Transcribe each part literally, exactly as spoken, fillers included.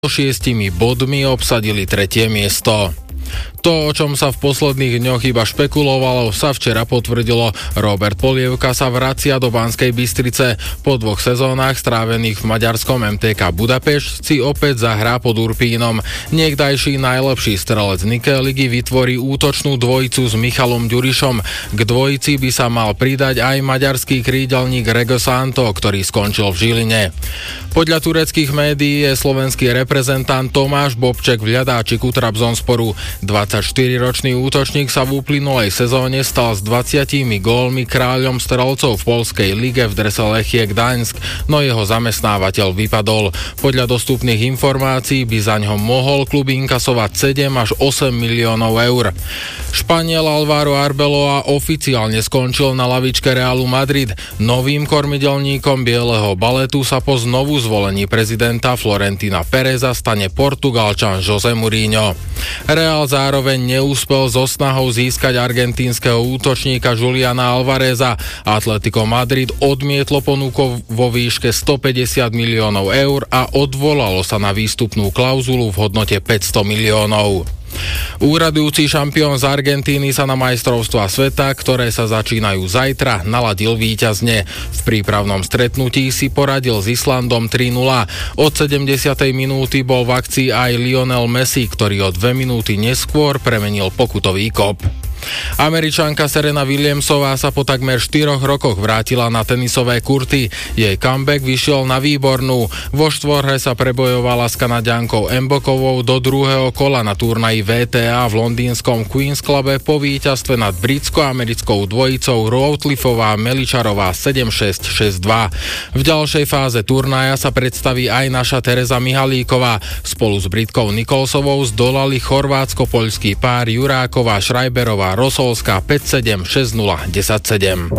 šiestimi bodmi obsadili tretie miesto. To, o čom sa v posledných dňoch iba špekulovalo, sa včera potvrdilo. Robert Polievka sa vracia do Banskej Bystrice. Po dvoch sezónach strávených v maďarskom em té ká Budapešť si opäť zahrá pod Urpínom. Niekdajší najlepší strelec Nike ligy vytvorí útočnú dvojicu s Michalom Ďurišom. K dvojici by sa mal pridať aj maďarský krídelník Rego Santo, ktorý skončil v Žiline. Podľa tureckých médií je slovenský reprezentant Tomáš Bobček v ľadáčiku Trabzonsporu. dvadsaťštyriročný útočník sa v uplynulej sezóne stal s dvadsiatimi gólmi kráľom strelcov v poľskej lige v drese Lechie Gdaňsk, no jeho zamestnávateľ vypadol. Podľa dostupných informácií by za ňo mohol klub inkasovať sedem až osem miliónov eur. Španiel Alvaro Arbeloa oficiálne skončil na lavičke Realu Madrid. Novým kormidelníkom bieleho baletu sa po znovu zvolení prezidenta Florentina Pereza stane Portugalčan José Mourinho. Real zároveň neúspel so snahou získať argentínskeho útočníka Juliana Alvareza. Atletico Madrid odmietlo ponuku vo výške stopäťdesiat miliónov eur a odvolalo sa na výstupnú klauzulu v hodnote päťsto miliónov. Úradujúci šampión z Argentíny sa na majstrovstvá sveta, ktoré sa začínajú zajtra, naladil víťazne. V prípravnom stretnutí si poradil s Islandom tri nula. Od sedemdesiatej minúty bol v akcii aj Lionel Messi, ktorý o dve minúty neskôr premenil pokutový kop. Američanka Serena Williamsová sa po takmer štyroch rokoch vrátila na tenisové kurty. Jej comeback vyšiel na výbornú. Vo štvorhre sa prebojovala s Kanaďankou Mbokovou do druhého kola na turnaji vé té á v londýnskom Queen's Clube po víťazstve nad britsko-americkou dvojicou Routliffová Meličarová sedem šesť šesť dva. V ďalšej fáze turnaja sa predstaví aj naša Tereza Mihalíková. Spolu s Britkou Nikolsovou zdolali chorvátsko-poľský pár Juráková Šrajberová Rosolská päť sedem šesť nula desať sedem.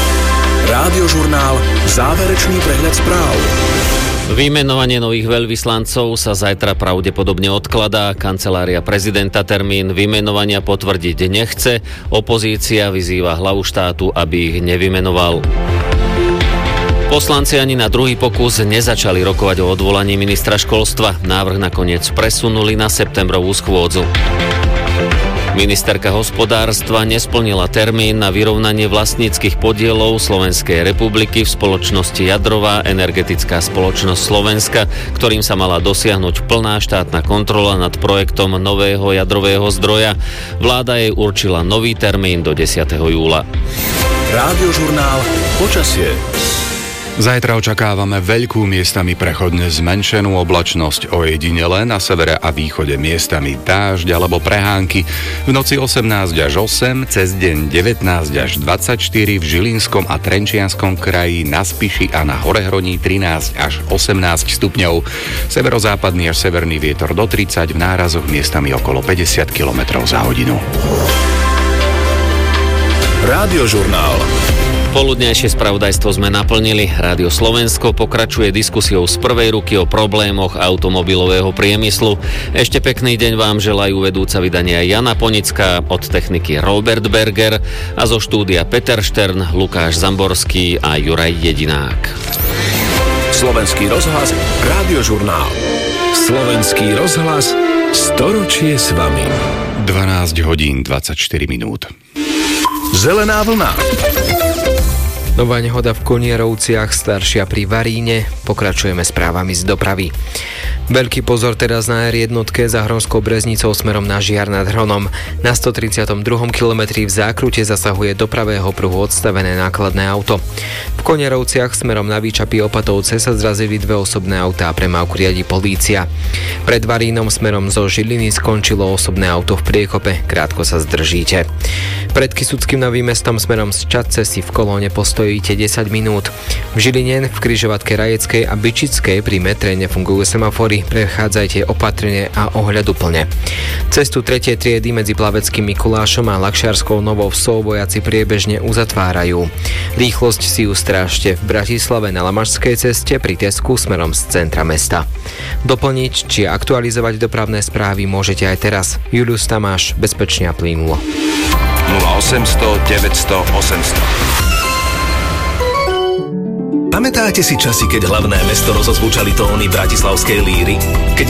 Rádiožurnál Záverečný prehľad správ. Vymenovanie nových veľvyslancov sa zajtra pravdepodobne odkladá. Kancelária prezidenta termín vymenovania potvrdiť nechce. Opozícia vyzýva hlavu štátu, aby ich nevymenoval. Poslanci ani na druhý pokus nezačali rokovať o odvolaní ministra školstva. Návrh nakoniec presunuli na septembrovú schôdzu. Ministerka hospodárstva nesplnila termín na vyrovnanie vlastníckych podielov Slovenskej republiky v spoločnosti Jadrová energetická spoločnosť Slovenska, ktorým sa mala dosiahnuť plná štátna kontrola nad projektom nového jadrového zdroja. Vláda jej určila nový termín do desiateho júla. Rádiožurnál Počasie. Zajtra očakávame veľkú miestami prechodne zmenšenú oblačnosť, ojedinele na severe a východe miestami dážď alebo prehánky. V noci osemnásť až osem, cez deň devätnásť až dvadsaťštyri, v Žilinskom a Trenčianskom kraji, na Spiši a na Horehroní trinásť až osemnásť stupňov. Severozápadný až severný vietor do tridsať, v nárazoch miestami okolo päťdesiat kilometrov za hodinu. Rádiožurnál. Poludnejšie spravodajstvo sme naplnili. Rádio Slovensko pokračuje diskusiou z prvej ruky o problémoch automobilového priemyslu. Ešte pekný deň vám želajú vedúca vydania Jana Ponická, od techniky Robert Berger a zo štúdia Peter Štern, Lukáš Zamborský a Juraj Jedinák. Slovenský rozhlas, Rádiožurnál. Slovenský rozhlas, storočie s vami. dvanásť hodín dvadsaťštyri minút. Zelená vlna. Nová nehoda v Konierovciach, staršia pri Varíne. Pokračujeme správami z dopravy. Veľký pozor teraz na er jednotke za Hronskou Breznicou smerom na Žiar nad Hronom. Na stotridsiatom druhom kilometri v zákrute zasahuje do pravého pruhu odstavené nákladné auto. V Konierovciach smerom na Výčapy Opatovce sa zrazili dve osobné autá, premávku riadi polícia. Pred Varínom smerom zo Žiliny skončilo osobné auto v priekope, krátko sa zdržíte. Pred Kysuckým Novým Mestom smerom z Čadce si v kolóne postojíte desať minút. V Žiline, v križovatke Rajeckej a Byčickej pri metre nefungujú semafory, prechádzajte opatrne a ohľaduplne. Cestu tretej triedy medzi Plaveckým Mikulášom a Lakšiarskou Novou Vsou vojaci priebežne uzatvárajú. Rýchlosť si ju strážte v Bratislave na Lamašskej ceste pri Tesku smerom z centra mesta. Doplniť či aktualizovať dopravné správy môžete aj teraz. Julius Tamáš, bezpečne a plynulo. nula osemsto deväťsto osemsto. Pamätáte si časy, keď hlavné mesto rozozvučali tóny bratislavskej líry? Keď